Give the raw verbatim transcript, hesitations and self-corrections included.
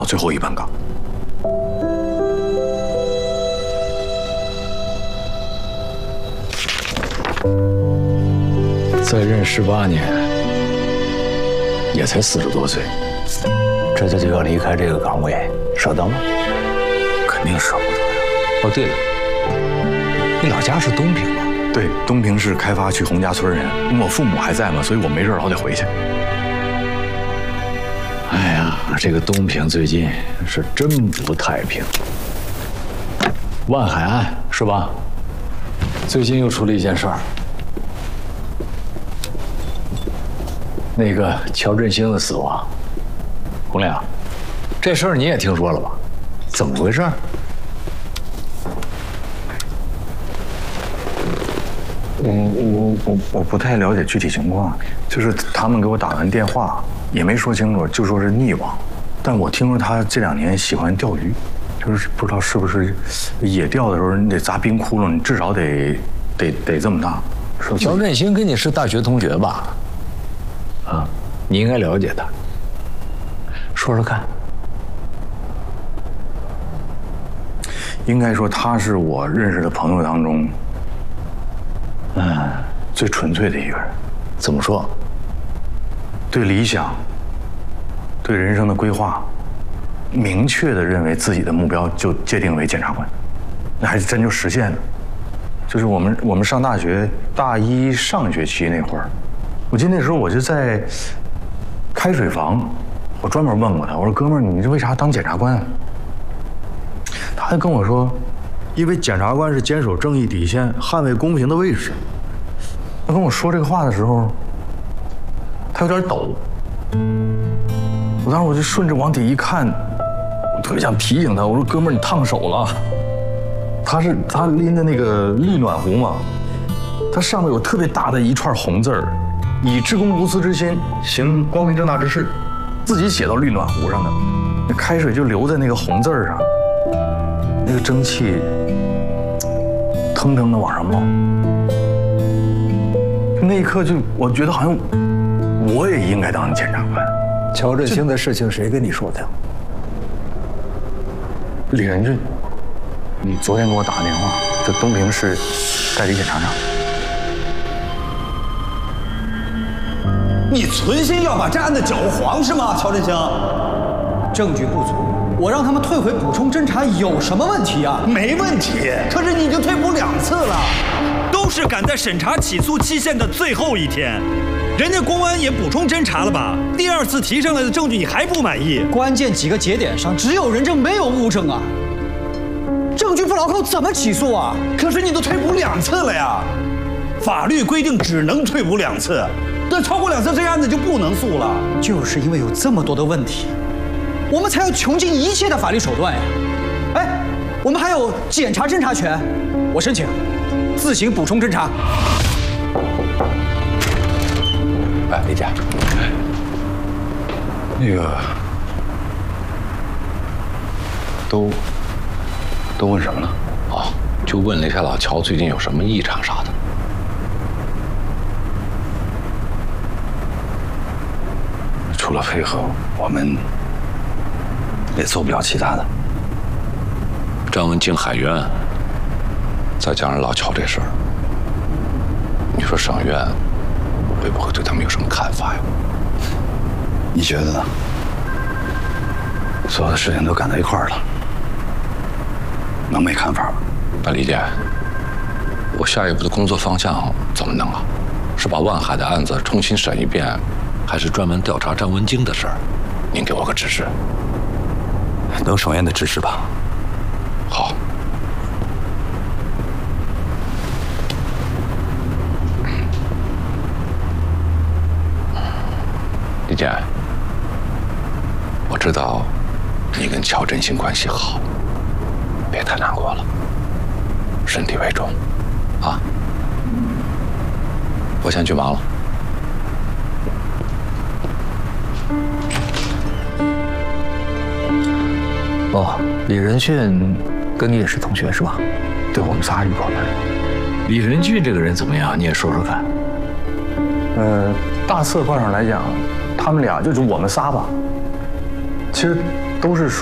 最后一班岗。 再任十八年，也才四十多岁，这就就要离开这个岗位，舍得吗？ 肯定舍不得呀。 哦，对了，你老家是东平吗？ 对，东平市开发区洪家村人，因为我父母还在嘛，所以我没事老得回去。 哎呀，这个东平最近是真不太平。万海案是吧？最近又出了一件事儿。 那个乔振兴的死亡，红亮，这事儿你也听说了吧？怎么回事？ 我我我我不太了解具体情况，就是他们给我打完电话也没说清楚，就说是溺亡。但我听说他这两年喜欢钓鱼，就是不知道是不是野钓的时候你得砸冰窟窿，你至少得得得这么大。 乔振兴跟你是大学同学吧？ 啊，你应该了解他，说说看。 应该说他是我认识的朋友当中，嗯，最纯粹的一个人。 怎么说？ 对理想，对人生的规划，明确的认为自己的目标就界定为检察官，那还真就实现了。就是我们我们上大学大一上学期那会儿。 我记得那时候我就在开水房，我专门问过他，我说：“哥们儿，你这为啥当检察官？”他就跟我说：“因为检察官是坚守正义底线、捍卫公平的卫士。”他跟我说这个话的时候，他有点抖。我当时我就顺着往底一看，我特别想提醒他，我说：“哥们儿，你烫手了。”他是他拎的那个绿暖壶嘛，它上面有特别大的一串红字儿。 以至公无私之心行光明正大之事，自己写到绿暖壶上的，那开水就流在那个红字儿上，那个蒸汽腾腾的往上冒。那一刻就我觉得好像我也应该当检察官。 乔振兴的事情谁跟你说的？ 李仁俊，你昨天给我打个电话，就东平市代理检察长。 你存心要把这案子搅黄是吗，乔振兴？证据不足，我让他们退回补充侦查有什么问题啊？没问题。可是你已经退补两次了， 都是赶在审查起诉期限的最后一天，人家公安也补充侦查了吧？第二次提上来的证据你还不满意？ 关键几个节点上只有人证没有物证啊，证据不牢靠怎么起诉啊？ 可是你都退补两次了呀，法律规定只能退补两次。 那超过两次，这案子就不能诉了。 就是因为有这么多的问题，我们才要穷尽一切的法律手段呀！哎，我们还有检察侦查权，我申请自行补充侦查。 哎，李家， 那个都都问什么了？ 哦，就问了一下老乔最近有什么异常啥的。 除了配合，我们也做不了其他的。 张文进海院，再加上老乔这事儿，你说省院会不会对他们有什么看法呀？ 你觉得呢？所有的事情都赶到一块儿了，能没看法吗？ 那李姐，我下一步的工作方向怎么弄啊？是把万海的案子重新审一遍？ 还是专门调查张文京的事儿，您给我个指示。 等省院的指示吧。 好。李健，我知道你跟乔振兴关系好，别太难过了，身体为重，啊。我先去忙了。 哦，李仁俊跟你也是同学是吧？ 对，我们仨一块儿。 李仁俊这个人怎么样？你也说说看。 呃，大侧块上来讲，他们俩就是我们仨吧。其实都是